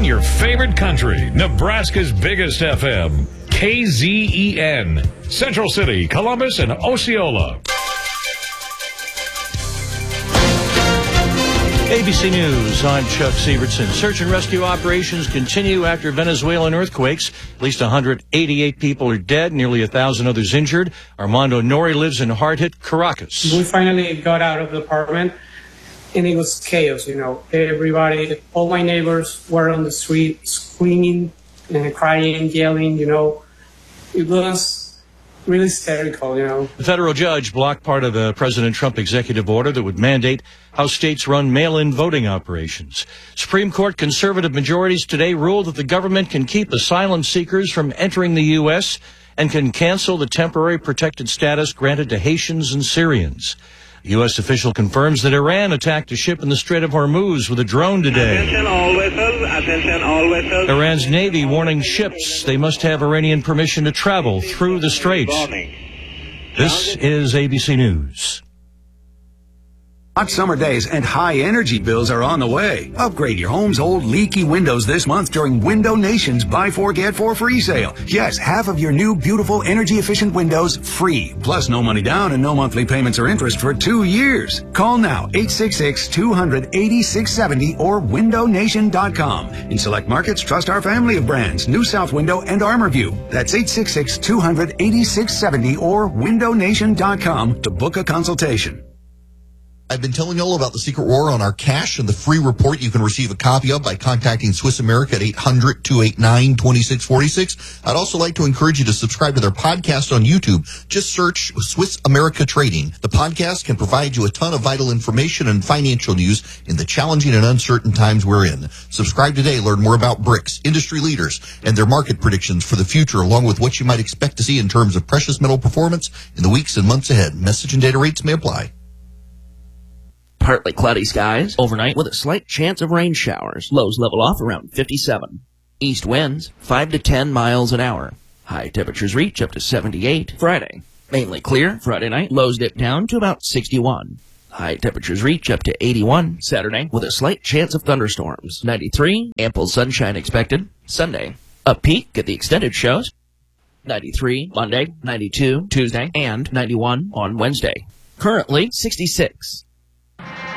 your favorite country, Nebraska's biggest FM, KZEN, Central City, Columbus, and Osceola. ABC News, I'm Chuck Sievertson. Search and rescue operations continue after Venezuelan earthquakes. At least 188 people are dead, nearly 1,000 others injured. Armando Nori lives in hard-hit Caracas. We finally got out of the apartment, and it was chaos, Everybody, all my neighbors were on the street screaming and crying, yelling, It was really hysterical, The federal judge blocked part of the President Trump executive order that would mandate how states run mail-in voting operations. Supreme Court conservative majorities today ruled that the government can keep asylum seekers from entering the U.S. and can cancel the temporary protected status granted to Haitians and Syrians. A U.S. official confirms that Iran attacked a ship in the Strait of Hormuz with a drone today. Attention all vessels. Iran's Navy warning ships they must have Iranian permission to travel through the straits. This is ABC News. Hot summer days and high energy bills are on the way. Upgrade your home's old leaky windows this month during Window Nation's Buy 4 Get 4 free sale. Yes, half of your new beautiful energy efficient windows free. Plus no money down and no monthly payments or interest for 2 years. Call now 866-200-8670 or windownation.com. In select markets, trust our family of brands, New South Window and ArmorView. That's 866-200-8670 or windownation.com to book a consultation. I've been telling you all about the secret war on our cash and the free report you can receive a copy of by contacting Swiss America at 800-289-2646. I'd also like to encourage you to subscribe to their podcast on YouTube. Just search Swiss America Trading. The podcast can provide you a ton of vital information and financial news in the challenging and uncertain times we're in. Subscribe today. Learn more about BRICS, industry leaders, and their market predictions for the future, along with what you might expect to see in terms of precious metal performance in the weeks and months ahead. Message and data rates may apply. Partly cloudy skies overnight with a slight chance of rain showers. Lows level off around 57. East winds 5 to 10 miles an hour. High temperatures reach up to 78 Friday. Mainly clear Friday night. Lows dip down to about 61. High temperatures reach up to 81 Saturday with a slight chance of thunderstorms. 93. Ample sunshine expected. Sunday. A peak at the extended shows. 93 Monday. 92 Tuesday. And 91 on Wednesday. Currently 66.